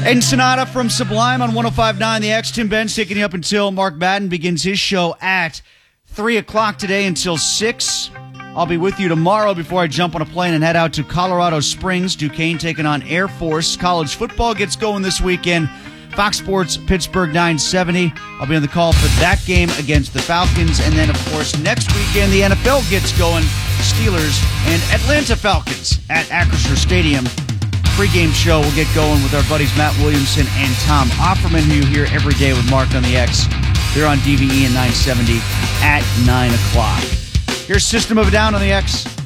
And Sonata from Sublime on 105.9 The X. Tim Benz taking you up until Mark Madden begins his show at 3 o'clock today until 6. I'll be with you tomorrow before I jump on a plane and head out to Colorado Springs. Duquesne taking on Air Force. College football gets going this weekend. Fox Sports Pittsburgh 970. I'll be on the call for that game against the Falcons. And then, of course, next weekend the NFL gets going. Steelers and Atlanta Falcons at Acrisure Stadium. Pre-game show will get going with our buddies Matt Williamson and Tom Offerman, who you hear every day with Mark on the X. They're on DVE and 970 at 9 o'clock. Here's System of a Down on the X.